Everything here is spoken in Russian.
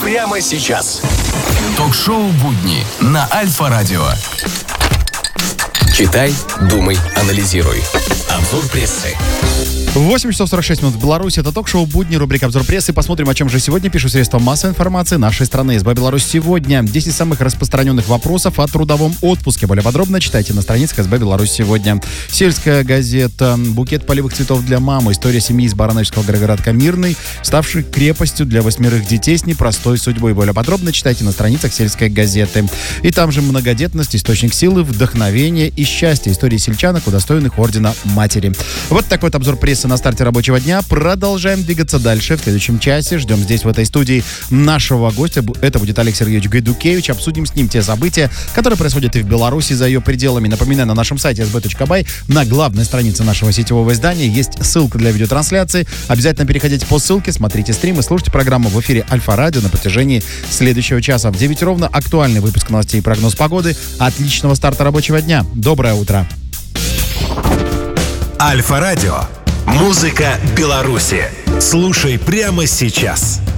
прямо сейчас. Ток-шоу «Будни» на Альфа-радио. Читай, думай, анализируй. Обзор прессы. 8 часов 46 минут в Беларуси. Это ток-шоу «Будни», рубрика «Обзор прессы». Посмотрим, о чем же сегодня пишут средства массовой информации нашей страны. СБ «Беларусь сегодня». 10 самых распространенных вопросов о трудовом отпуске. Более подробно читайте на страницах СБ «Беларусь сегодня». Сельская газета. Букет полевых цветов для мамы. История семьи из Барановичского городка Мирный, ставшей крепостью для 8 детей с непростой судьбой. Более подробно читайте на страницах сельской газеты. И там же многодетность, источник силы, вдохновения и счастья. Истории сельчанок, удостоенных ордена матери. Вот такой вот обзор прессы на старте рабочего дня. Продолжаем двигаться дальше. В следующем часе ждем здесь, в этой студии, нашего гостя. Это будет Олег Сергеевич Гайдукевич. Обсудим с ним те события, которые происходят и в Беларуси, за ее пределами. Напоминаю, на нашем сайте sb.by, на главной странице нашего сетевого издания, есть ссылка для видеотрансляции. Обязательно переходите по ссылке, смотрите стрим и слушайте программу в эфире Альфа-радио на протяжении следующего часа. В 9 ровно актуальный выпуск новостей и прогноз погоды. Отличного старта рабочего дня. Доброе утро. Альфа-радио. Музыка Беларуси. Слушай прямо сейчас.